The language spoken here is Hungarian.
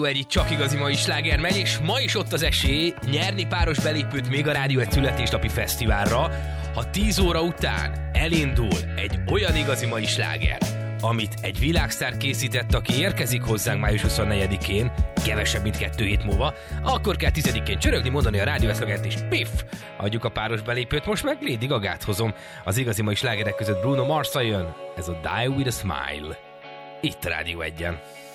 Egy csak igazi mai sláger megy, és ma is ott az esély nyerni páros belépőt még a Rádió egy születésnapi fesztiválra, ha 10 óra után elindul egy olyan igazi mai sláger, amit egy világsztár készített, aki érkezik hozzánk május 24-én, kevesebb, mint 2 hét múlva, akkor kell 10-én csörögni, mondani a rádió eszlogent, és piff! Adjuk a páros belépőt, most meg Lady Gagát hozom. Az igazi mai slágerek között Bruno Mars jön, ez a Die With A Smile. Itt a Rádió 1-en.